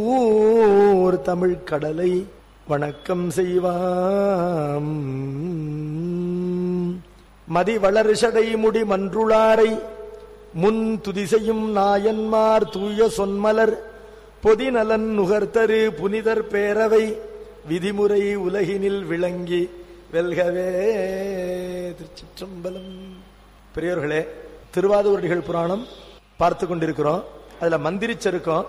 ஊர் தமிழ் கடலை வணக்கம் செய்வாம். மதி வளர்ஷடை முடி மன்றுளாரை முன் துதிசையும் நாயன்மார் தூய சொன்மலர் பொதி நலன் நுகர்த்தரு புனிதர் பேரவை விதிமுறை உலகினில் விளங்கி வெல்கவே. திருச்சிற்றம்பலம். பெரியோர்களே, திருவாதூரடிகள் புராணம் பார்த்து கொண்டிருக்கிறோம். அதுல மந்திரிச்சருக்கம்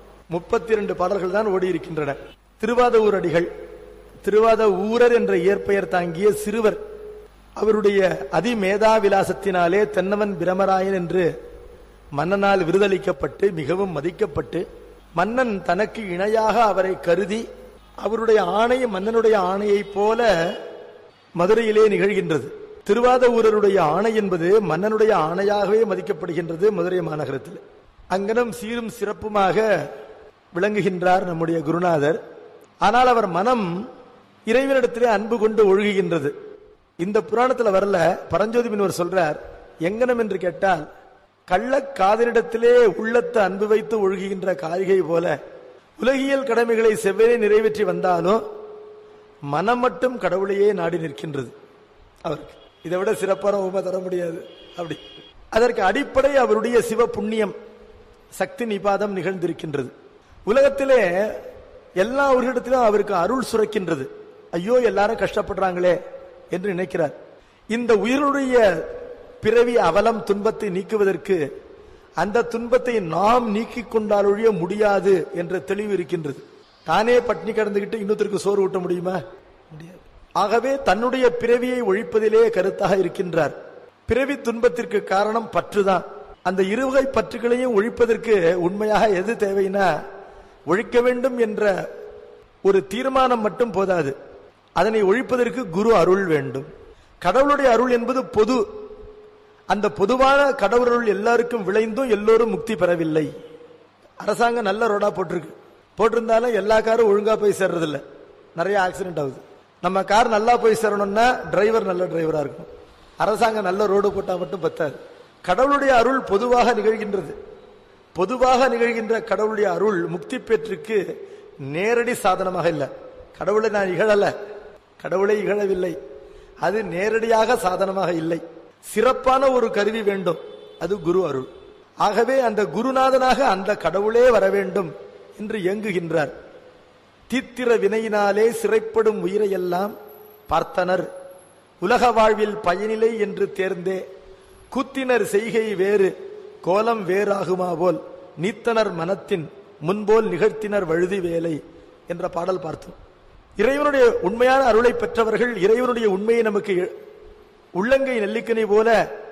32 பாடல்கள் தான் ஓடி இருக்கின்றன. திருவாதூரடிகள், திருவாத ஊரர் என்ற இயற்பெயர் தாங்கிய சிறுவர். அவருடைய அதிமேதா விலாசத்தினாலே தென்னவன் பிரமராயன் என்று மன்னனால் விருதளிக்கப்பட்டு மிகவும் மதிக்கப்பட்டு, மன்னன் தனக்கு இணையாக அவரை கருதி அவருடைய ஆணை மன்னனுடைய ஆணையை போல மதுரையிலே நிகழ்கின்றது. திருவாத ஊரருடைய ஆணை என்பது மன்னனுடைய ஆணையாகவே மதிக்கப்படுகின்றது மதுரை மாநகரத்தில். அங்கனம் சீரும் சிறப்புமாக விளங்குகின்றார் நம்முடைய குருநாதர். ஆனால் அவர் மனம் இறைவனிடத்திலே அன்பு கொண்டு ஒழுகுகின்றது. இந்த புராணத்தில் வரல. பரஞ்சோதி முனிவர் சொல்றார், எங்கனம் என்று கேட்டால், கள்ளக்காதனிடத்திலே உள்ளத்தை அன்பு வைத்து ஒழுகுகின்ற காரிகை போல உலகியல் கடமைகளை செவ்வனே நிறைவேற்றி வந்தாலும் மனம் மட்டும் கடவுளையே நாடி நிற்கின்றது. அவருக்கு இதை விட சிறப்பான உபமா தர முடியாது. அப்படி அதற்கு அடிப்படை அவருடைய சிவ புண்ணியம், சக்தி நிபாதம் நிகழ்ந்திருக்கின்றது. உலகத்திலே எல்லா உயிரிடத்திலும் அவருக்கு அருள் சுரக்கின்றது. ஐயோ எல்லாரும் கஷ்டப்படுறாங்களே என்று நினைக்கிறார். இந்த உயிருடைய பிறவி அவலம் துன்பத்தை நீக்குவதற்கு அந்த துன்பத்தை நாம் நீக்கிக் கொண்டாலொழிய முடியாது என்ற தெளிவு இருக்கின்றது. தானே பட்னி கடந்துகிட்டு இன்னொருத்தருக்கு சோறு ஊட்ட முடியுமா? முடியாது. ஆகவே தன்னுடைய பிறவியை ஒழிப்பதிலே கருத்தாக இருக்கின்றார். பிறவி துன்பத்திற்கு காரணம் பற்றுதான். அந்த இருவகை பற்றுகளையும் ஒழிப்பதற்கு உண்மையாக எது தேவைன்னா, ஒழிக்க வேண்டும் என்ற ஒரு தீர்மானம் மட்டும் போதாது. அதனை ஒழிப்பதற்கு குரு அருள் வேண்டும். கடவுளுடைய அருள் என்பது பொது. அந்த பொதுவான கடவுள் எல்லாருக்கும் விளைந்தும் எல்லோரும் முக்தி பெறவில்லை. அரசாங்கம் நல்ல ரோடா போட்டிருந்தாலும் எல்லா காரும் ஒழுங்கா போய் சேர்றதில்லை. நிறைய ஆக்சிடென்ட் ஆகுது. நம்ம கார் நல்லா போய் சேரணும்னா டிரைவர் நல்ல டிரைவரா இருக்கணும். அரசாங்கம் நல்ல ரோடு போட்டா மட்டும் பத்தாது. கடவுளுடைய அருள் பொதுவாக நிகழ்கின்றது. பொதுவாக நிகழ்கின்ற கடவுளுடைய அருள் முக்தி பெற்றுக்கு நேரடி சாதனமாக இல்லை. கடவுளை நான் இகழல, கடவுளை இகழவில்லை. அது நேரடியாக சாதனமாக இல்லை. சிறப்பான ஒரு கருவி வேண்டும், அது குரு அருள். ஆகவே அந்த குருநாதனாக அந்த கடவுளே வர வேண்டும் என்று இயங்குகின்றார். தீத்திர வினையினாலே சிறைப்படும் உயிரையெல்லாம் பார்த்தனர் உலக வாழ்வில் பயனில்லை என்று தேர்ந்தே கூத்தினர் செய்கை வேறு கோலம் வேறாகுமா போல் நீத்தனர் மனத்தின் முன்போல் நிகழ்த்தினர் வழுதி வேலை என்ற பாடல் பார்த்தோம். இறைவனுடைய உண்மையான அருளை பெற்றவர்கள் இறைவனுடைய உண்மையை நமக்கு உள்ளங்கை நெல்லிக்கனி போல